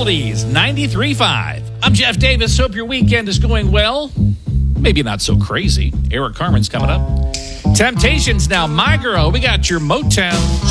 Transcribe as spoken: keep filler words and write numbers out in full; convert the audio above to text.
Oldies ninety-three point five. I'm Jeff Davis. Hope your weekend is going well. Maybe not so crazy. Eric Carmen's coming up. Temptations now. My Girl. We got your Motown